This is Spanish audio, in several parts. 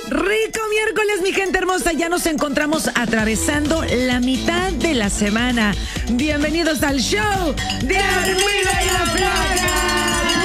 Rico miércoles, mi gente hermosa. Ya nos encontramos atravesando la mitad de la semana. Bienvenidos al show de Armida y la Flaca.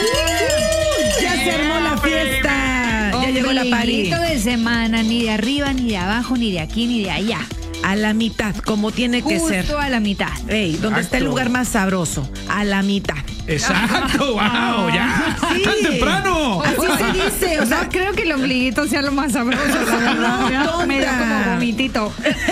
Ya se armó la fiesta. Ya llegó la party. De semana, ni de arriba, ni de abajo, ni de aquí, ni de allá. A la mitad, como tiene que ser. Justo a la mitad. Ey, donde está el lugar más sabroso. A la mitad. Exacto, wow, ya. Sí. ¡Tan temprano! Así se dice. O sea, No creo que el ombliguito sea lo más sabroso, la verdad. tonta. Me da como vomitito.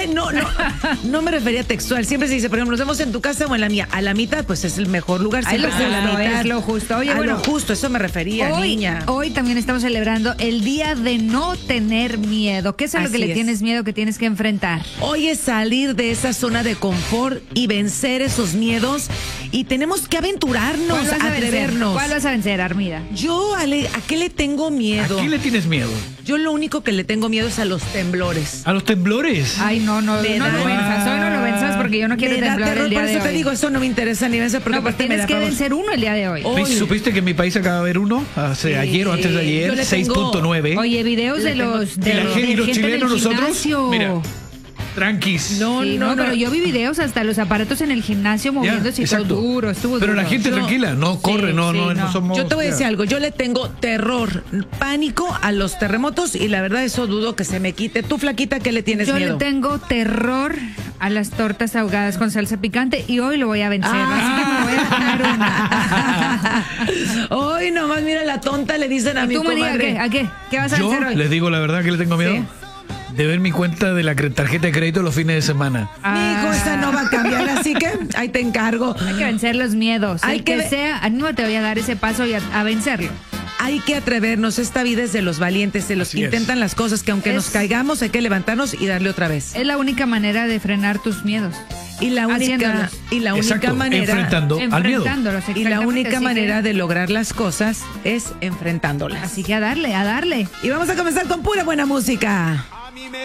No me refería textual. Siempre se dice, por ejemplo, nos vemos en tu casa o en la mía. A la mitad, pues es el mejor lugar. Ahí Siempre lo es a la justo, mitad. es lo justo. Oye, a bueno, lo justo, eso me refería, niña. Hoy también estamos celebrando el día de no tener miedo. ¿Qué es a lo Así que le es. tienes miedo que tienes que enfrentar? Hoy es salir de esa zona de confort y vencer esos miedos. Y tenemos que aventurarnos, ¿Cuál vas a vencer? atrevernos. ¿Cuál vas a vencer, Armida? Yo, Ale, ¿a qué le tengo miedo? ¿A quién le tienes miedo? Yo lo único que le tengo miedo es a los temblores. ¿A los temblores? Ay, no Me lo da- venzas. Hoy no lo venzas porque yo no quiero Me da temblar terror, el día por de eso te hoy. digo, eso no me interesa ni vencer porque No, pues aparte me tienes da que pavor. vencer uno el día de hoy. Hoy. ¿Supiste que en mi país acaba de haber uno? Ayer o antes de Yo ayer, le tengo- 6.9. Oye, videos Le de tengo- los ¿Y la gente y los gente chilenos del nosotros? gimnasio. Mira, tranquis. Sí, no, pero yo vi videos hasta los aparatos en el gimnasio moviéndose y todo exacto. duro, estuvo Pero duro. la gente Yo- tranquila, no corre, sí, no, sí, no, no. no somos... Yo te voy a ya. decir algo, yo le tengo terror, pánico a los terremotos y la verdad eso dudo que se me quite. Tú, flaquita, ¿qué le tienes Yo miedo? le tengo terror a las tortas ahogadas con salsa picante y hoy lo voy a vencer, así que me voy a comer una. Hoy nomás, mira la tonta, le dicen a mi ¿Tú, María, comadre. a qué? ¿Qué vas a Yo vencer hoy? les digo la verdad que le tengo miedo. Sí. De ver mi cuenta de la tarjeta de crédito los fines de semana. Mijo, esa no va a cambiar, así que ahí te encargo. Hay que vencer los miedos. Hay El que que ve- sea, anímate te voy a dar ese paso y a vencerlo. Hay que atrevernos, esta vida es de los valientes, de los Así que es. intentan las cosas, que aunque nos caigamos hay que levantarnos y darle otra vez. Es la única manera de frenar tus miedos. Y la única, Haciéndolos. y la única Exacto, manera... enfrentando al miedo. Enfrentándolos, Y la exactamente, única así manera que- de lograr las cosas es enfrentándolas. Así que a darle, a darle. Y vamos a comenzar con pura buena música.